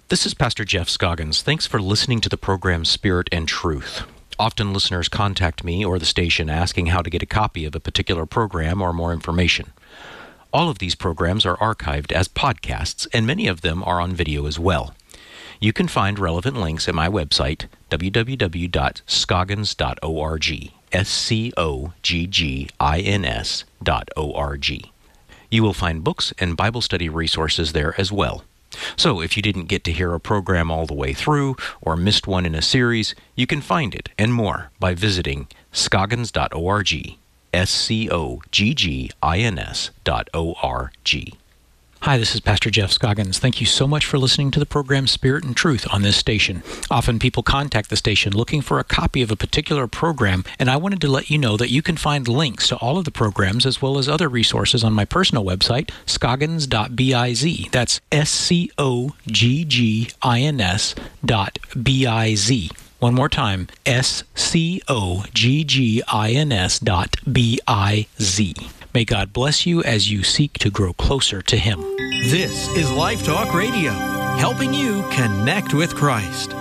This is Pastor Jeff Scoggins. Thanks for listening to the program Spirit and Truth. Often listeners contact me or the station asking how to get a copy of a particular program or more information. All of these programs are archived as podcasts, and many of them are on video as well. You can find relevant links at my website, www.scoggins.org, SCOGGINS.org. You will find books and Bible study resources there as well. So if you didn't get to hear a program all the way through or missed one in a series, you can find it and more by visiting scoggins.org, SCOGGINS.org. Hi, this is Pastor Jeff Scoggins. Thank you so much for listening to the program Spirit and Truth on this station. Often people contact the station looking for a copy of a particular program, and I wanted to let you know that you can find links to all of the programs as well as other resources on my personal website, scoggins.biz. That's SCOGGINS.biz. One more time, SCOGGINS.biz. May God bless you as you seek to grow closer to Him. This is Life Talk Radio, helping you connect with Christ.